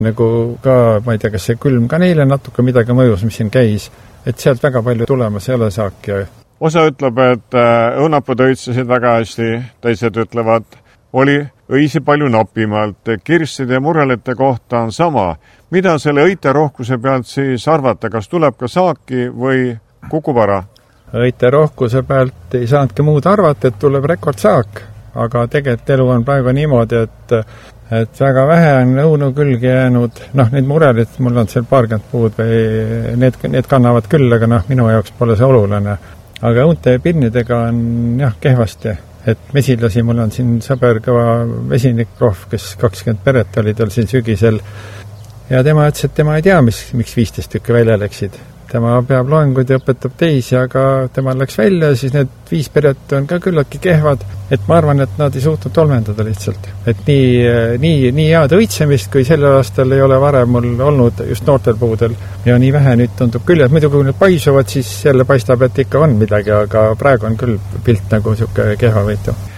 nagu ka, ma ei tea, kas see külm ka neile natuke midagi mõjus, mis siin käis, et sealt väga palju tulemas ei ole saaki. Osa ütleb, et õunapud õitsesid väga hästi, teised ütlevad, oli õisi palju napimalt, kirsside ja murelite kohta on sama. Mida selle õiterohkuse pealt siis arvata, kas tuleb ka saaki või kukub ära? Õiterohkuse pealt ei saanudki muud arvata, et tuleb rekordsaak, aga tegelikult elu on praegu niimoodi, et väga vähe on õunu külge jäänud, need murelit, mul on seal paarkümmend puud või need kannavad küll, aga minu jaoks pole see oluline. Aga õunte pinnidega on kehvasti, et mesilasi mul on siin sõber kõva vesinikrohv, kes 20 peret oli tal siin sügisel ja tema ütles, et tema ei tea, miks 15 tükki välja läksid. Tema peab loenguid ja õpetab teisi, aga tema läks välja, siis need 5 peret on ka küllaltki kehvad, et ma arvan, et nad ei suutnud tolmendada lihtsalt. Et nii head õitsemist, kui sellel aastal ei ole varem mul olnud just noortel puudel ja nii vähe nüüd tundub küll, et muidu kui need paisuvad, siis jälle paistab, et ikka on midagi, aga praegu on küll pilt nagu siuke kehva võitu.